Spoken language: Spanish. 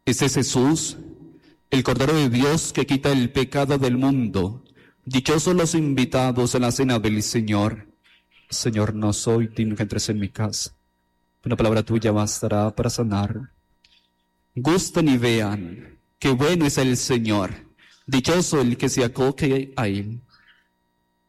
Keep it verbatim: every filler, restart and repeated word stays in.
Ese es Jesús, el Cordero de Dios que quita el pecado del mundo. Dichosos los invitados a la cena del Señor. Señor, no soy digno que entres en mi casa. Una palabra tuya bastará para sanar. Gusten y vean qué bueno es el Señor. Dichoso el que se acoge a Él.